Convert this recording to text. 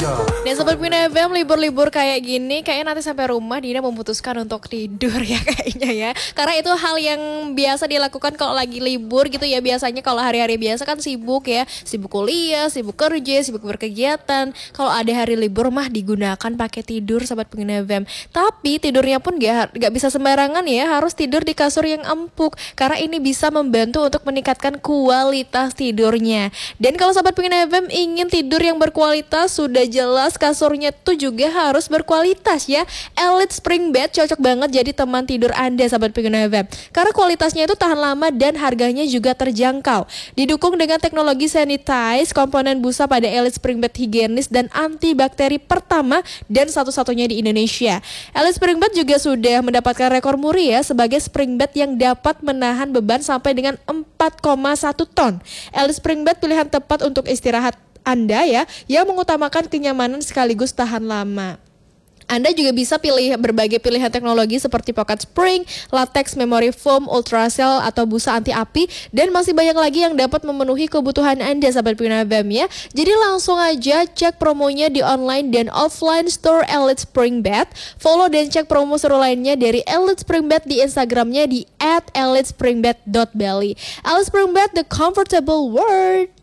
Dan Sobat Pina FM, libur-libur kayak gini kayaknya nanti sampai rumah Dina memutuskan untuk tidur ya kayaknya ya. Karena itu hal yang biasa dilakukan kalau lagi libur gitu ya. Biasanya kalau hari-hari biasa kan sibuk ya, sibuk kuliah, sibuk kerja, sibuk berkegiatan. Kalau ada hari libur mah digunakan pakai tidur Sobat Pina FM. Tapi tidurnya pun gak bisa sembarangan ya, harus tidur di kasur yang empuk. Karena ini bisa membantu untuk meningkatkan kualitas tidurnya. Dan kalau Sobat Pina FM ingin tidur yang berkualitas, sudah jelas kasurnya tuh juga harus berkualitas ya. Elite Spring Bed cocok banget jadi teman tidur Anda Sobat Pina FM. Karena kualitasnya itu tahan lama dan harganya juga terjangkau. Didukung dengan teknologi sanitize, komponen busa pada Elite Spring Bed higienis dan antibakteri pertama dan satu-satunya di Indonesia. Elite Spring Bed juga sudah mendapatkan rekor muri ya sebagai spring bed yang dapat menahan beban sampai dengan 4,1 ton. Elite Spring Bed pilihan tepat untuk istirahat Anda ya, yang mengutamakan kenyamanan sekaligus tahan lama. Anda juga bisa pilih berbagai pilihan teknologi seperti pocket spring, latex memory foam, ultracell atau busa anti api, dan masih banyak lagi yang dapat memenuhi kebutuhan Anda Sobat Pina FM ya. Jadi langsung aja cek promonya di online dan offline store Elite Spring Bed. Follow dan cek promo seru lainnya dari Elite Spring Bed di Instagramnya di @elitespringbed.bali. Elite Spring Bed, the comfortable world.